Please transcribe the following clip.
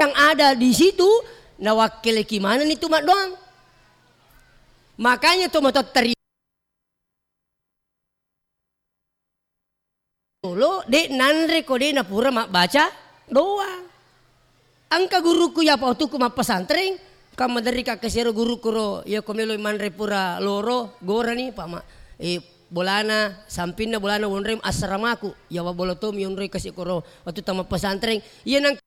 yang ada di situ nawakil gimana nih tuh mak doang. Makanya tuh motor lo dek nanre kode na pura mak baca doa. Angka guruku ya pa tuku mak pesantren kama dari kakesero guru kuro ya komelo manre pura loro gora nih pak mak bolana sampinna bolana wonrem asramaku ya wa bolotom yonre kasih kuro waktu tama pesantren iya nang